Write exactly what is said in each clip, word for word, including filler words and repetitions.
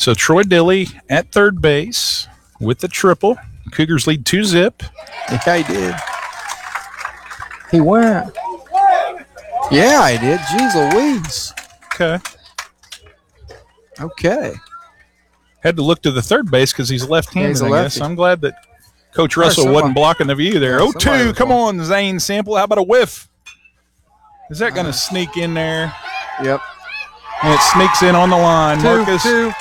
So Troy Dilly at third base with the triple. Cougars lead two zip. Yeah, he did. He went. Yeah, he did. Jeez Louise. Okay. Okay. Had to look to the third base because he's left-handed, Yeah, he's a I lefty. guess. I'm glad that Coach Russell somebody- wasn't blocking the view there. Yeah, oh somebody two, was come on. on, Zane Sample. How about a whiff? Is that going to sneak in there? Yep. And it sneaks in on the line. Two, Marcus. two.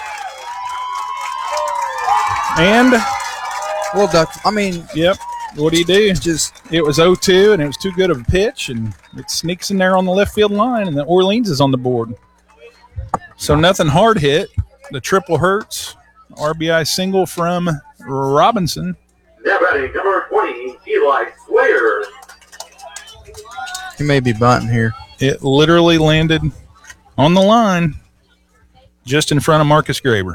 And, Well, duck. I mean, yep, what do you do? just It was oh two, and it was too good of a pitch, and it sneaks in there on the left field line, and the Orleans is on the board. So nothing hard hit. The triple hurts. R B I single from Robinson. Now batting number twenty, Eli Swayer. he may be bunting here. It literally landed on the line just in front of Marcus Graber.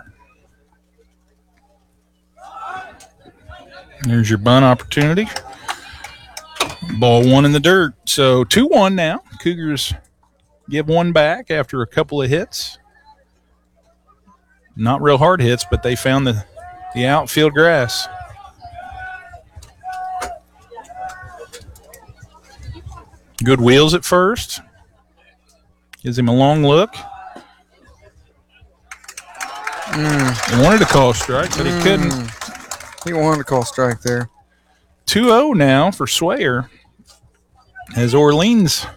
There's your bunt opportunity. Ball one in the dirt. So two one now. Cougars give one back after a couple of hits. Not real hard hits, but they found the, the outfield grass. Good wheels at first. Gives him a long look. Mm. He wanted to call a strike, but he couldn't. He wanted to call strike there. two oh now for Swayer as Orleans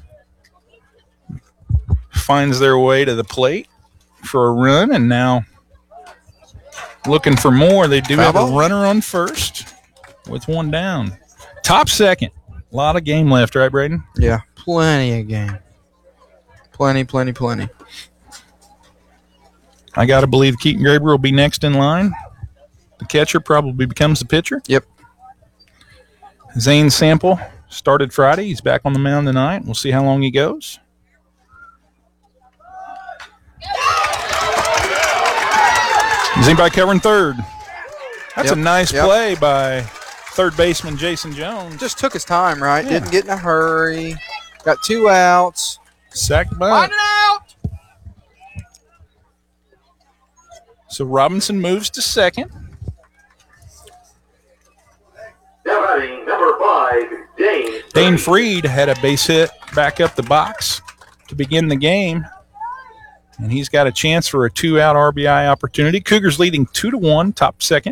finds their way to the plate for a run, and now looking for more. They do Foul have ball? a runner on first with one down. Top second. A lot of game left, right, Braden? Yeah, plenty of game. Plenty, plenty, plenty. I got to believe Keaton Graber will be next in line. The catcher probably becomes the pitcher. Yep. Zane Sample started Friday. He's back on the mound tonight. We'll see how long he goes. Is anybody covering third? That's Yep, a nice yep. play by third baseman Jason Jones. Just took his time, right? Yeah. Didn't get in a hurry. Got two outs. Sack bunt. So Robinson moves to second. Now batting number five, Dane. Dane Freed had a base hit back up the box to begin the game. And he's got a chance for a two-out R B I opportunity. Cougars leading two to one, top second.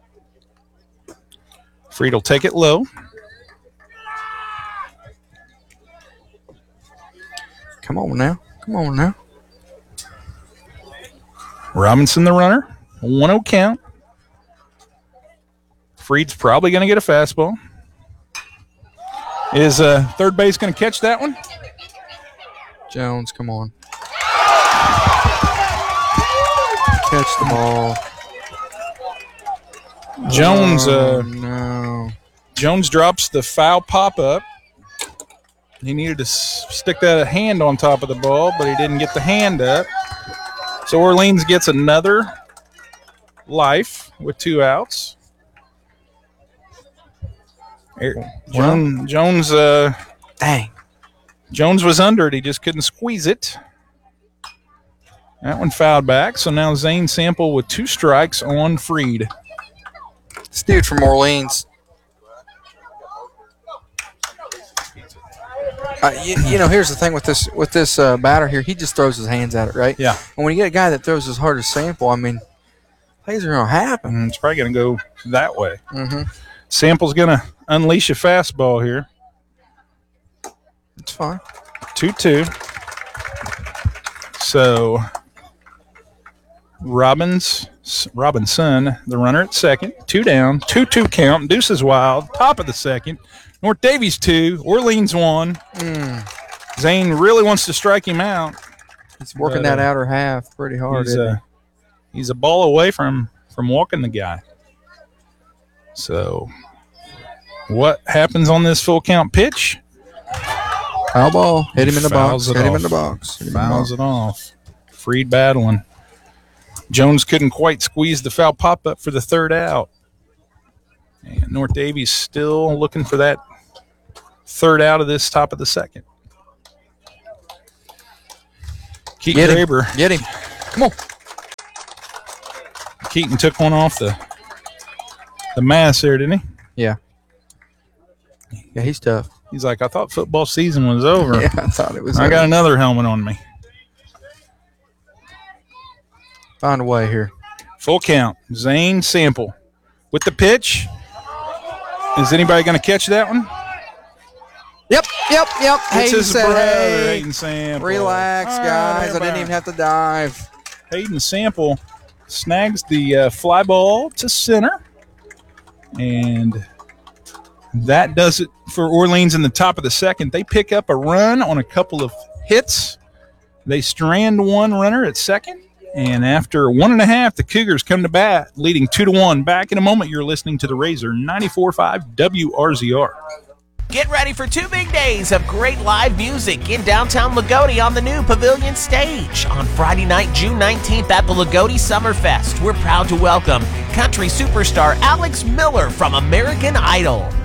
Freed will take it low. Come on now. Come on now. Robinson the runner. one oh count. Freed's probably going to get a fastball. Is uh, third base going to catch that one? Jones, come on. Catch the ball. Jones Oh, uh, no. Jones drops the foul pop-up. He needed to s- stick that hand on top of the ball, but he didn't get the hand up. So Orleans gets another life with two outs. Er- Jones, Jones, uh, Dang. Jones was under it. He just couldn't squeeze it. That one fouled back. So now Zane Sample with two strikes on Freed. This dude from Orleans. Uh, you, you know, here's the thing with this with this uh, batter here. He just throws his hands at it, right? Yeah. And when you get a guy that throws as hard as Sample, I mean, things are going to happen. And it's probably going to go that way. Mm-hmm. Sample's going to unleash a fastball here. It's fine. two two. So Robbins, Robinson, the runner at second, two down, two two count. Deuce is wild, top of the second. North Davies two, Orleans one. Mm. Zane really wants to strike him out. He's working But, that uh, outer half pretty hard. He's isn't a, he's a ball away from, from walking the guy. So what happens on this full count pitch? he? Foul ball. Hit him in the Fouls box. it Hit him off. in the box. Hit him in the Fouls box. it off. Freed battling. Jones couldn't quite squeeze the foul pop-up for the third out. And North Davies still looking for that third out of this top of the second. Keaton Get him. Graber. Get him. Come on. Keaton took one off the the mass there, didn't he? Yeah. Yeah, he's tough. He's like, I thought football season was over. Yeah, I thought it was. I over. got another helmet on me. Find a way here. Full count. Zane Sample with the pitch. Is anybody going to catch that one? Yep, yep, yep. It's Hayden his said, brother, hey, Hayden Sample. relax, All right, guys. I didn't everybody. even have to dive. Hayden Sample snags the uh, fly ball to center. And that does it for Orleans in the top of the second. They pick up a run on a couple of hits. They strand one runner at second. And after one and a half, the Cougars come to bat, leading two to one. Back in a moment, you're listening to the Razor ninety-four point five W R Z R. Get ready for two big days of great live music in downtown Lagodi on the new Pavilion Stage. On Friday night, June nineteenth at the Lagodi Summerfest, we're proud to welcome country superstar Alex Miller from American Idol.